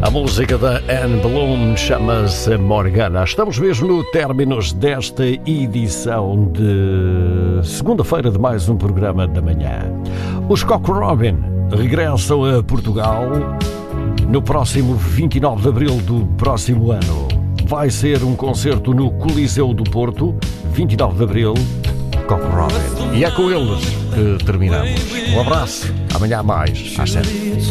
A música da Anne Bloom chama-se Morgana. Estamos mesmo no términos desta edição de segunda-feira de mais um programa da manhã. Os Cock Robin regressam a Portugal no próximo 29 de abril do próximo ano. Vai ser um concerto no Coliseu do Porto, 29 de abril, Cock Robin. E é com eles que terminamos. Um abraço, amanhã mais, às 7.